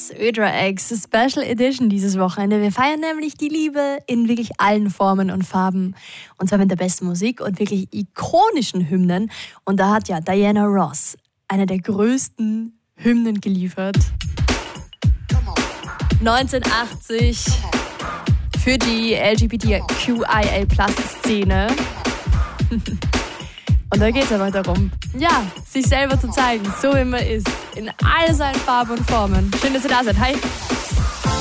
Ross, Ödra X, Special Edition dieses Wochenende. Wir feiern nämlich die Liebe in wirklich allen Formen und Farben. Und zwar mit der besten Musik und wirklich ikonischen Hymnen. Und da hat ja Diana Ross eine der größten Hymnen geliefert. 1980 für die LGBTQIA+-Szene. Und da geht es aber darum, ja, sich selber zu zeigen, so wie man ist, in all seinen Farben und Formen. Schön, dass ihr da seid. Hi!